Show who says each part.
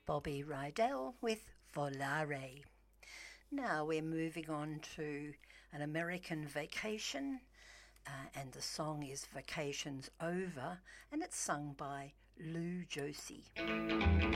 Speaker 1: Bobby Rydell with Volare. Now we're moving on to An American Vacation, and the song is Vacation's Over, and it's sung by Lou Josie.